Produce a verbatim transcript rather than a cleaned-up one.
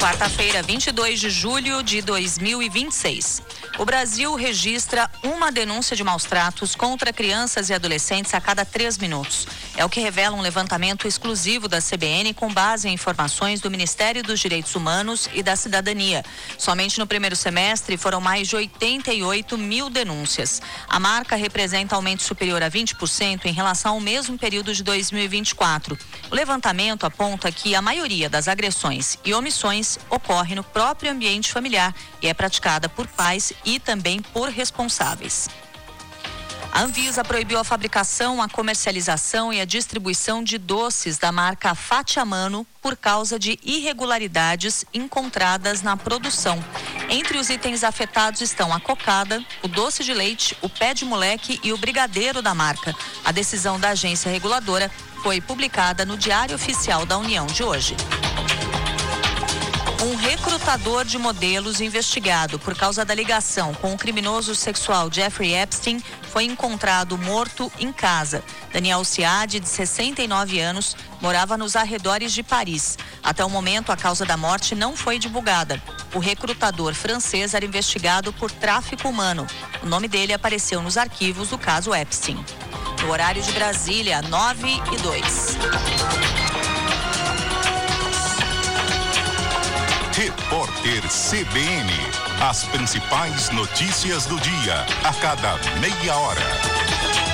Quarta-feira, vinte e dois de julho de dois mil e vinte e seis. O Brasil registra uma denúncia de maus-tratos contra crianças e adolescentes a cada três minutos. É o que revela um levantamento exclusivo da C B N com base em informações do Ministério dos Direitos Humanos e da Cidadania. Somente no primeiro semestre foram mais de oitenta e oito mil denúncias. A marca representa aumento superior a vinte por cento em relação ao mesmo período de dois mil e vinte e quatro. O levantamento aponta que a maioria das agressões e omissões ocorre no próprio ambiente familiar e é praticada por pais e também por responsáveis. A Anvisa proibiu a fabricação, a comercialização e a distribuição de doces da marca Fatiamano por causa de irregularidades encontradas na produção. Entre os itens afetados estão a cocada, o doce de leite, o pé de moleque e o brigadeiro da marca. A decisão da agência reguladora foi publicada no Diário Oficial da União de hoje. Um recrutador de modelos investigado por causa da ligação com o criminoso sexual Jeffrey Epstein foi encontrado morto em casa. Daniel Ciad, de sessenta e nove anos, morava nos arredores de Paris. Até o momento, a causa da morte não foi divulgada. O recrutador francês era investigado por tráfico humano. O nome dele apareceu nos arquivos do caso Epstein. No horário de Brasília, nove e dois. Repórter C B N. As principais notícias do dia, a cada meia hora.